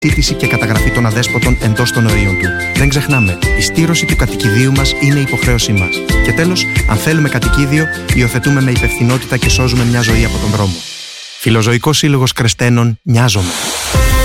σύντηση και καταγραφή των αδέσποτων εντός των ορίων του. Δεν ξεχνάμε, η στήρωση του κατοικιδίου μας είναι υποχρέωσή μας. Και τέλος, αν θέλουμε κατοικίδιο, υιοθετούμε με υπευθυνότητα και σώζουμε μια ζωή από τον δρόμο. Φιλοζωικός Σύλλογος Κρεστένων, νοιάζομαι.